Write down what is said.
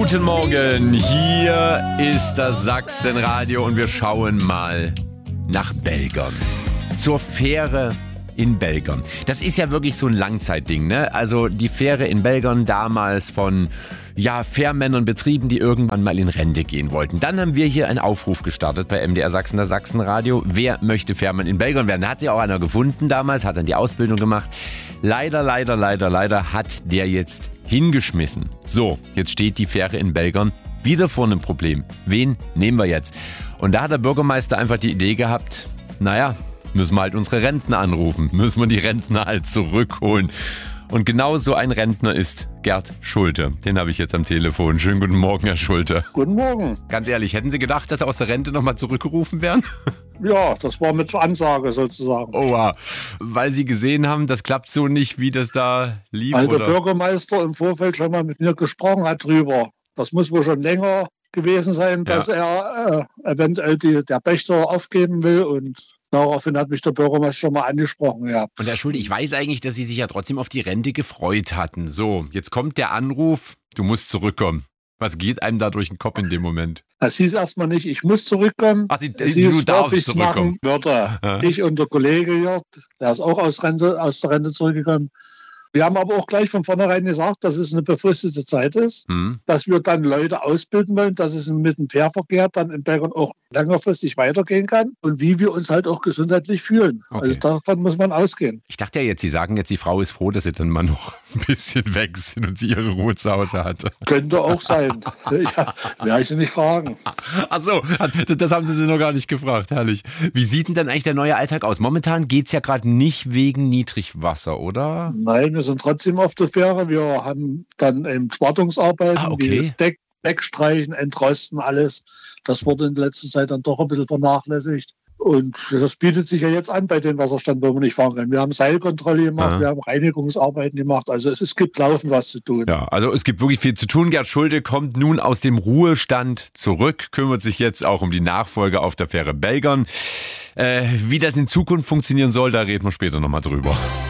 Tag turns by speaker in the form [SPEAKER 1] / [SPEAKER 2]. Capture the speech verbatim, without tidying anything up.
[SPEAKER 1] Guten Morgen, hier ist das Sachsenradio und wir schauen mal nach Belgern. Zur Fähre in Belgern. Das ist ja wirklich so ein Langzeitding, ne? Also die Fähre in Belgern damals von ja, Fährmännern betrieben, die irgendwann mal in Rente gehen wollten. Dann haben wir hier einen Aufruf gestartet bei M D R Sachsen, das Sachsenradio. Wer möchte Fährmann in Belgern werden? Hat ja auch einer gefunden damals, hat dann die Ausbildung gemacht. Leider, leider, leider, leider hat der jetzt hingeschmissen. So, jetzt steht die Fähre in Belgern wieder vor einem Problem. Wen nehmen wir jetzt? Und da hat der Bürgermeister einfach die Idee gehabt, naja, müssen wir halt unsere Rentner anrufen, müssen wir die Rentner halt zurückholen. Und genau so ein Rentner ist Gerd Schulte. Den habe ich jetzt am Telefon. Schönen guten Morgen, Herr Schulte.
[SPEAKER 2] Guten Morgen.
[SPEAKER 1] Ganz ehrlich, hätten Sie gedacht, dass Sie aus der Rente nochmal zurückgerufen werden?
[SPEAKER 2] Ja, das war mit Ansage sozusagen.
[SPEAKER 1] Oh, wow. Weil Sie gesehen haben, das klappt so nicht, wie das da lief?
[SPEAKER 2] Weil der
[SPEAKER 1] oder?
[SPEAKER 2] Bürgermeister im Vorfeld schon mal mit mir gesprochen hat drüber. Das muss wohl schon länger gewesen sein, dass ja. er äh, eventuell die, der Pächter aufgeben will, und daraufhin hat mich der Bürgermeister schon mal angesprochen, ja.
[SPEAKER 1] Und Herr Schulte, ich weiß eigentlich, dass Sie sich ja trotzdem auf die Rente gefreut hatten. So, jetzt kommt der Anruf, du musst zurückkommen. Was geht einem da durch den Kopf in dem Moment?
[SPEAKER 2] Es hieß erstmal nicht, ich muss zurückkommen.
[SPEAKER 1] Ach, Sie,
[SPEAKER 2] es
[SPEAKER 1] du
[SPEAKER 2] hieß,
[SPEAKER 1] darfst
[SPEAKER 2] ich
[SPEAKER 1] zurückkommen.
[SPEAKER 2] machen würde.
[SPEAKER 1] Ja.
[SPEAKER 2] Ich und der Kollege hier, der ist auch aus, Rente, aus der Rente zurückgekommen. Wir haben aber auch gleich von vornherein gesagt, dass es eine befristete Zeit ist, hm. dass wir dann Leute ausbilden wollen, dass es mit dem Fährverkehr dann in Belgern auch längerfristig weitergehen kann und wie wir uns halt auch gesundheitlich fühlen. Okay. Also davon muss man ausgehen.
[SPEAKER 1] Ich dachte ja jetzt, Sie sagen jetzt, die Frau ist froh, dass sie dann mal noch ein bisschen weg sind und sie ihre Ruhe zu Hause hatte.
[SPEAKER 2] Könnte auch sein. Ja, werde ich sie nicht fragen.
[SPEAKER 1] Ach so, das haben Sie noch gar nicht gefragt. Herrlich. Wie sieht denn dann eigentlich der neue Alltag aus? Momentan geht es ja gerade nicht wegen Niedrigwasser, oder?
[SPEAKER 2] Nein, wir sind trotzdem auf der Fähre. Wir haben dann eben Wartungsarbeiten,
[SPEAKER 1] ah, okay.
[SPEAKER 2] wie das Deck wegstreichen, entrosten, alles. Das wurde in letzter Zeit dann doch ein bisschen vernachlässigt. Und das bietet sich ja jetzt an bei den Wasserständen, wo wir nicht fahren können. Wir haben Seilkontrolle gemacht, ja. wir haben Reinigungsarbeiten gemacht. Also es, es gibt laufend was zu tun.
[SPEAKER 1] Ja, also es gibt wirklich viel zu tun. Gerd Schulte kommt nun aus dem Ruhestand zurück, kümmert sich jetzt auch um die Nachfolge auf der Fähre Belgern. Äh, wie das in Zukunft funktionieren soll, da reden wir später nochmal drüber.